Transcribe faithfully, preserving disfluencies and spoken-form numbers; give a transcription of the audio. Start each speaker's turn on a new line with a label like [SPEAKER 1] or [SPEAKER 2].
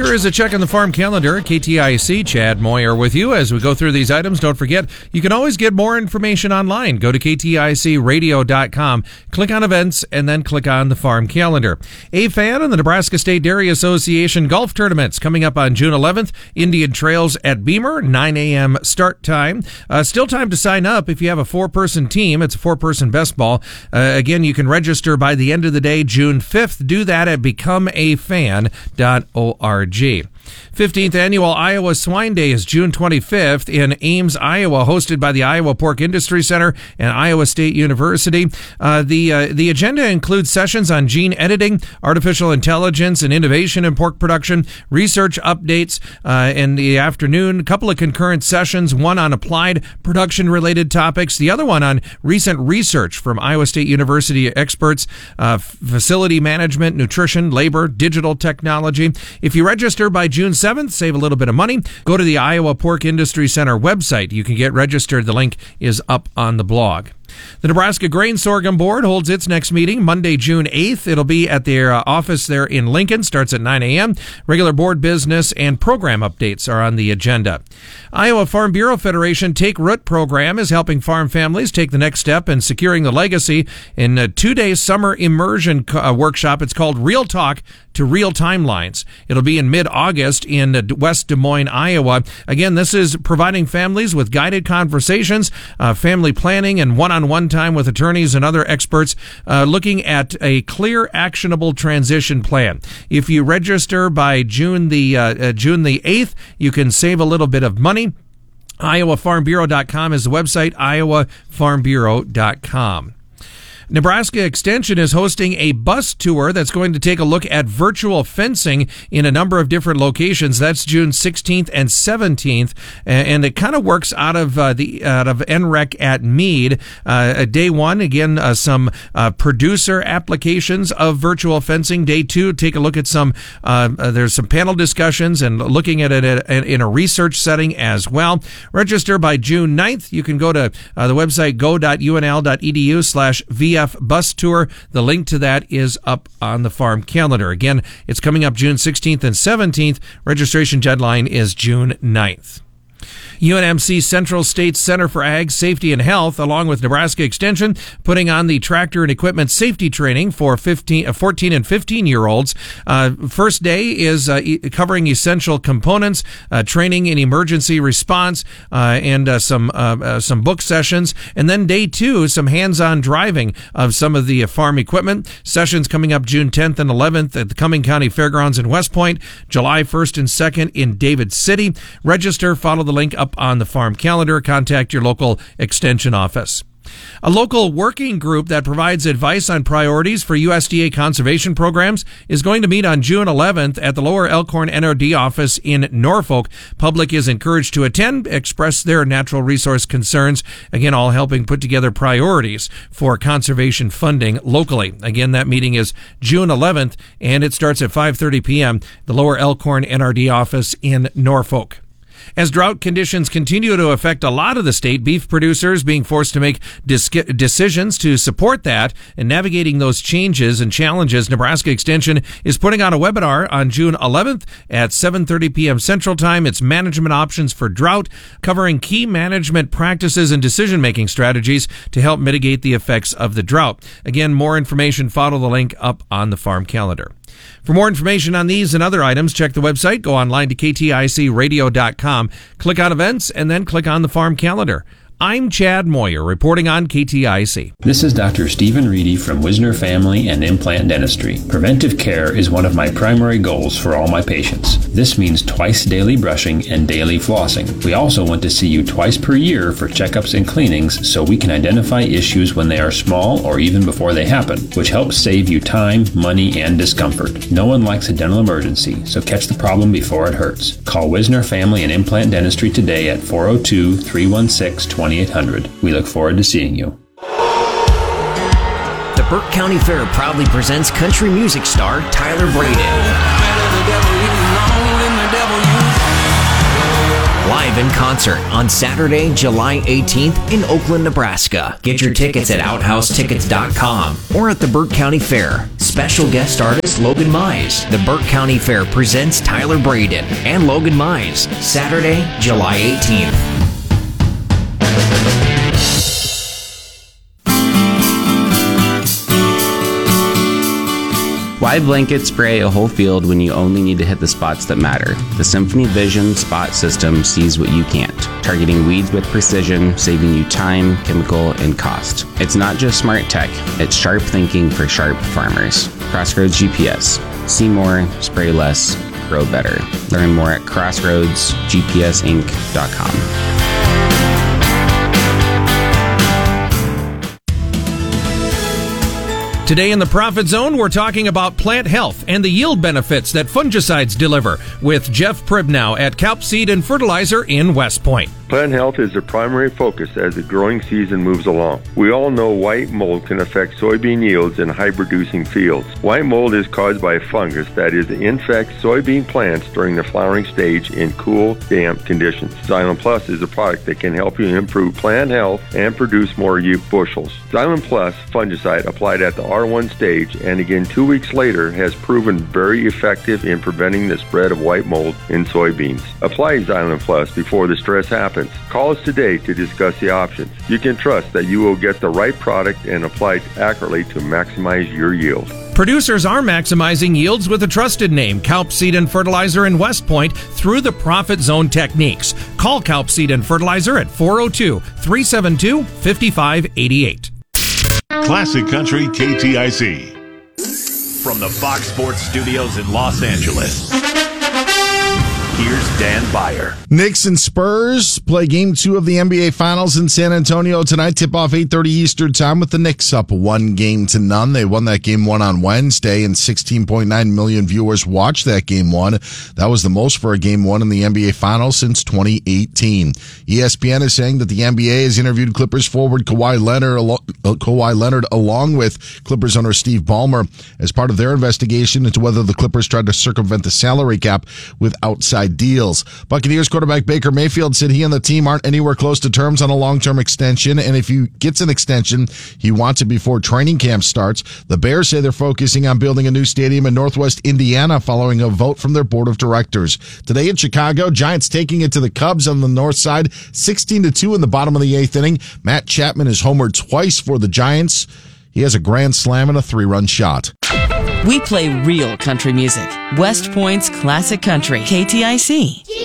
[SPEAKER 1] Here is a check on the farm calendar. K T I C, Chad Moyer with you as we go through these items. Don't forget, you can always get more information online. Go to K T I C radio dot com, click on events, and then click on the farm calendar. A F A N and the Nebraska State Dairy Association golf tournaments coming up on June eleventh. Indian Trails at Beamer, nine a.m. start time. Uh, still time to sign up if you have a four-person team. It's a four-person best ball. Uh, again, you can register by the end of the day, June fifth. Do that at become a fan dot org. fifteenth Annual Iowa Swine Day is June twenty-fifth in Ames, Iowa, hosted by the Iowa Pork Industry Center and Iowa State University. Uh, the uh, the agenda includes sessions on gene editing, artificial intelligence, and innovation in pork production, research updates uh, in the afternoon, a couple of concurrent sessions, one on applied production-related topics, the other one on recent research from Iowa State University experts, uh, facility management, nutrition, labor, digital technology. If you register by June seventh, save a little bit of money. Go to the Iowa Pork Industry Center website. You can get registered. The link is up on the blog. The Nebraska Grain Sorghum Board holds its next meeting Monday, June eighth. It'll be at their uh, office there in Lincoln. Starts at nine a.m. Regular board business and program updates are on the agenda. Iowa Farm Bureau Federation Take Root program is helping farm families take the next step in securing the legacy in a two-day summer immersion uh, workshop. It's called Real Talk to Real Timelines. It'll be in mid-August in uh, West Des Moines, Iowa. Again, this is providing families with guided conversations, uh, family planning, and one-on-one time with attorneys and other experts uh, looking at a clear, actionable transition plan. If you register by June the uh, uh, June the eighth, you can save a little bit of money. Iowa Farm Bureau dot com is the website, Iowa Farm Bureau dot com. Nebraska Extension is hosting a bus tour that's going to take a look at virtual fencing in a number of different locations. That's June sixteenth and seventeenth, and it kind of works out of uh, the out of N R E C at Meade. Uh, day one, again, uh, some uh, producer applications of virtual fencing. Day two, take a look at some. Uh, uh, there's some panel discussions and looking at it in a research setting as well. Register by June ninth. You can go to uh, the website go dot U N L dot E D U slash V F bus tour. The link to that is up on the farm calendar. Again, it's coming up June sixteenth and seventeenth. Registration deadline is June ninth. U N M C Central States Center for Ag Safety and Health, along with Nebraska Extension, putting on the tractor and equipment safety training for fifteen, fourteen and fifteen-year-olds. Uh, first day is uh, e- covering essential components, uh, training in emergency response, uh, and uh, some uh, uh, some book sessions. And then day two, some hands-on driving of some of the uh, farm equipment. Sessions coming up June tenth and eleventh at the Cumming County Fairgrounds in West Point, July first and second in David City. Register, follow the link up on the farm calendar. Contact your local extension office. A local working group that provides advice on priorities for U S D A conservation programs is going to meet on June eleventh at the Lower Elkhorn N R D office in Norfolk. Public is encouraged to attend, express their natural resource concerns, again, all helping put together priorities for conservation funding locally. Again, that meeting is June eleventh, and it starts at five thirty p.m. the Lower Elkhorn N R D office in Norfolk. As drought conditions continue to affect a lot of the state, beef producers being forced to make dis- decisions to support that and navigating those changes and challenges. Nebraska Extension is putting on a webinar on June eleventh at seven thirty p.m. Central Time. It's Management Options for Drought, covering key management practices and decision-making strategies to help mitigate the effects of the drought. Again, more information, follow the link up on the farm calendar. For more information on these and other items, check the website, go online to K T I C radio dot com, click on events, and then click on the farm calendar. I'm Chad Moyer, reporting on K T I C.
[SPEAKER 2] This is Doctor Stephen Reedy from Wisner Family and Implant Dentistry. Preventive care is one of my primary goals for all my patients. This means twice daily brushing and daily flossing. We also want to see you twice per year for checkups and cleanings so we can identify issues when they are small or even before they happen, which helps save you time, money, and discomfort. No one likes a dental emergency, so catch the problem before it hurts. Call Wisner Family and Implant Dentistry today at four oh two, three one six, twenty-eight hundred. We look forward to seeing you.
[SPEAKER 3] The Burke County Fair proudly presents country music star Tyler Braden. Live live in concert on Saturday, July eighteenth in Oakland, Nebraska. Get your tickets at outhouse tickets dot com or at the Burke County Fair. Special guest artist Logan Mize. The Burke County Fair presents Tyler Braden and Logan Mize, Saturday, July eighteenth.
[SPEAKER 4] Why blanket spray a whole field when you only need to hit the spots that matter? The Symphony Vision Spot System sees what you can't, targeting weeds with precision, saving you time, chemical, and cost. It's not just smart tech, it's sharp thinking for sharp farmers. Crossroads G P S. See more, spray less, grow better. Learn more at crossroads g p s inc dot com.
[SPEAKER 1] Today in the Profit Zone, we're talking about plant health and the yield benefits that fungicides deliver with Jeff Pribnow at Kalp Seed and Fertilizer in West Point.
[SPEAKER 5] Plant health is the primary focus as the growing season moves along. We all know white mold can affect soybean yields in high-producing fields. White mold is caused by a fungus that is infects soybean plants during the flowering stage in cool, damp conditions. Xylem Plus is a product that can help you improve plant health and produce more bushels. Xylem Plus fungicide applied at the R one stage and again two weeks later has proven very effective in preventing the spread of white mold in soybeans. Apply Xylem Plus before the stress happens. Call us today to discuss the options. You can trust that you will get the right product and apply it accurately to maximize your yield.
[SPEAKER 1] Producers are maximizing yields with a trusted name, Kalp Seed and Fertilizer in West Point, through the Profit Zone techniques. Call Kalp Seed and Fertilizer at four oh two, three seven two, five five eight eight.
[SPEAKER 6] Classic Country K T I C. From the Fox Sports Studios in Los Angeles, here's Dan Beyer.
[SPEAKER 7] Knicks and Spurs play game two of the N B A Finals in San Antonio tonight. Tip off eight thirty Eastern time with the Knicks up one game to none. They won that game one on Wednesday, and sixteen point nine million viewers watched that game one. That was the most for a game one in the N B A Finals since twenty eighteen. E S P N is saying that the N B A has interviewed Clippers forward Kawhi Leonard, Kawhi Leonard along with Clippers owner Steve Ballmer as part of their investigation into whether the Clippers tried to circumvent the salary cap with outside deals. Buccaneers quarterback Baker Mayfield said he and the team aren't anywhere close to terms on a long-term extension, and if he gets an extension, he wants it before training camp starts. The Bears say they're focusing on building a new stadium in Northwest Indiana following a vote from their board of directors. Today in Chicago, Giants taking it to the Cubs on the north side, sixteen to two in the bottom of the eighth inning. Matt Chapman has homered twice for the Giants. He has a grand slam and a three-run shot.
[SPEAKER 8] We play real country music. West Point's classic country. K T I C.